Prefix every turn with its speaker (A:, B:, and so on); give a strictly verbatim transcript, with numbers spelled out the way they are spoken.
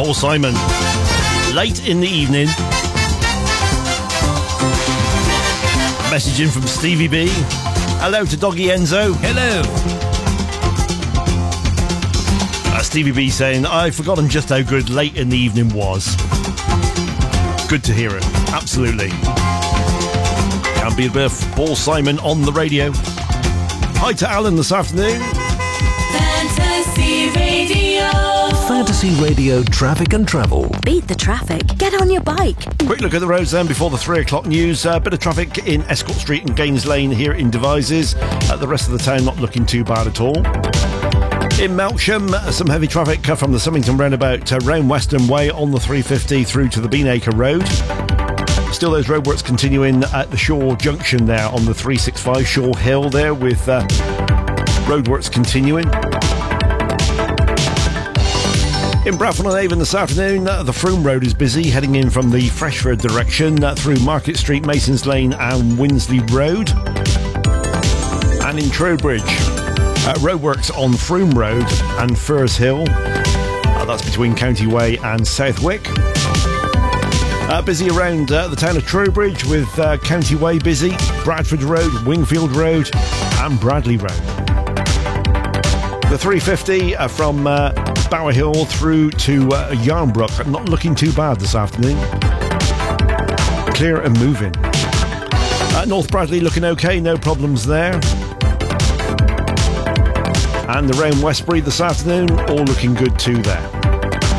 A: Paul Simon. Late in the evening. Message in from Stevie B. Hello to Doggy Enzo.
B: Hello.
A: Uh, Stevie B saying, I've forgotten just how good late in the evening was. Good to hear it. Absolutely. Can be a bit of Paul Simon on the radio. Hi to Alan this afternoon.
C: Fantasy Radio.
B: Fantasy Radio traffic and travel.
D: Beat the traffic. Get on your bike.
A: Quick look at the roads then before the three o'clock news. A uh, bit of traffic in Escort Street and Gaines Lane here in Devizes. Uh, the rest of the town not looking too bad at all. In Melksham, some heavy traffic from the Symington roundabout uh, round Western Way on the three fifty through to the Beanacre Road. Still those roadworks continuing at the Shaw Junction there on the three sixty-five Shaw Hill there with uh, roadworks continuing. In Bradford-on-Avon this afternoon, uh, the Froome Road is busy, heading in from the Freshford direction uh, through Market Street, Masons Lane and Winsley Road. And in Trowbridge, uh, roadworks on Froome Road and Firs Hill. Uh, that's between County Way and Southwick. Uh, busy around uh, the town of Trowbridge with uh, County Way busy, Bradford Road, Wingfield Road and Bradley Road. The three fifty uh, from uh, Bower Hill through to uh, Yarnbrook, not looking too bad this afternoon. Clear and moving. Uh, North Bradley looking okay, no problems there. And around Westbury this afternoon, all looking good too there.